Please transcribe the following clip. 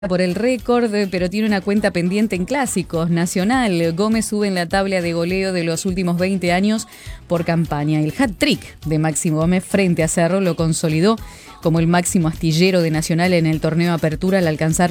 Por el récord, pero tiene una cuenta pendiente en clásicos. Nacional, Gómez sube en la tabla de goleo de los últimos 20 años por campaña. El hat-trick de Maxi Gómez frente a Cerro lo consolidó como el máximo astillero de Nacional en el torneo Apertura al alcanzar